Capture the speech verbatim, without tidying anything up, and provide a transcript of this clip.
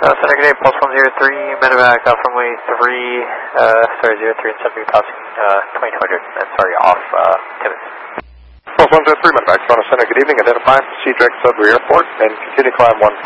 Uh, Center Grenade, Pulse one zero three, Medevac, Alpha Runway three, uh, sorry, zero three and seven, passing, uh, twenty-two hundred, and sorry, off, uh, Timmins. Pulse one zero three, Medevac, Toronto Center, good evening, identify, Cedric Sudbury Airport, and continue climb one five.